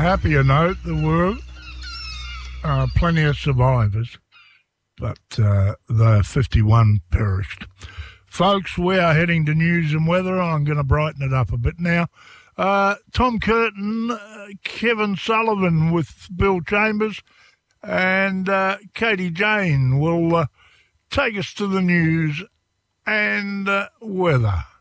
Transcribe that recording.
happier note, there were plenty of survivors, but the 51 perished. Folks, we are heading to news and weather. I'm going to brighten it up a bit now. Tom Curtin, Kevin Sullivan with Bill Chambers, and Katie Jane will take us to the news and weather.